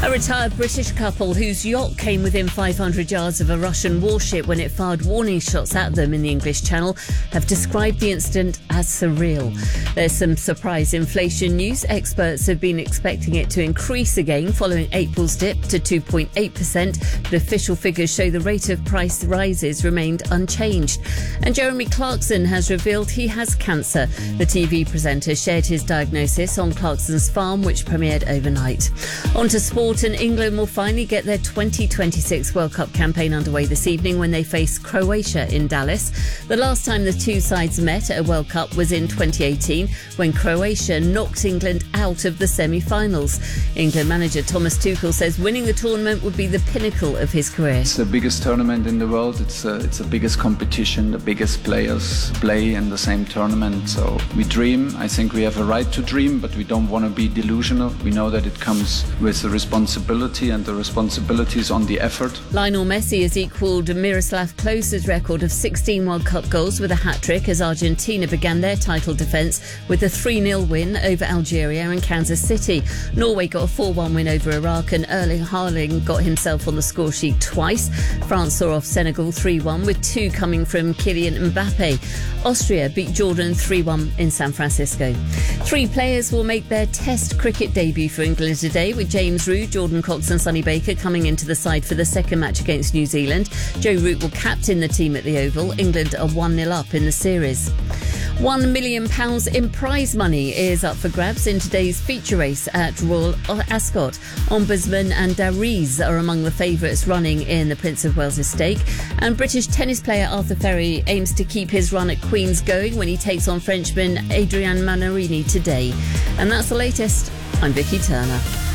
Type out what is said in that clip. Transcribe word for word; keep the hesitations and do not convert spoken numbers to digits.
A retired British couple whose yacht came within five hundred yards of a Russian warship when it fired warning shots at them in the English Channel have described the incident as surreal. There's some surprise inflation news. Experts have been expecting it to increase again following April's dip to two point eight percent, but official figures show the rate of price rises remained unchanged. And Jeremy Clarkson has revealed he has cancer. The T V presenter shared his diagnosis on Clarkson's Farm, which premiered overnight. On to sport. And England will finally get their twenty twenty-six World Cup campaign underway this evening when they face Croatia in Dallas. The last time the two sides met at a World Cup was in twenty eighteen when Croatia knocked England out of the semi-finals. England manager Thomas Tuchel says winning the tournament would be the pinnacle of his career. It's the biggest tournament in the world. It's a, it's the biggest competition. The biggest players play in the same tournament. So we dream. I think we have a right to dream, but we don't want to be delusional. We know that it comes with the responsibility responsibility and the responsibilities on the effort. Lionel Messi has equalled Miroslav Klose's record of sixteen World Cup goals with a hat-trick as Argentina began their title defence with a three nil win over Algeria and Kansas City. Norway got a four one win over Iraq and Erling Haaland got himself on the score sheet twice. France saw off Senegal three one with two coming from Kylian Mbappe. Austria beat Jordan three one in San Francisco. Three players will make their Test cricket debut for England today, with James Root, Jordan Cox and Sonny Baker coming into the side for the second match against New Zealand. Joe Root will captain the team at the Oval. England are one nil up in the series. One million pounds in prize money is up for grabs in today's feature race at Royal Ascot. Ombudsman and Dariz are among the favourites running in the Prince of Wales' stake. And British tennis player Arthur Ferry aims to keep his run at Queen's going when he takes on Frenchman Adrian Manarini today. And that's the latest. I'm Vicky Turner.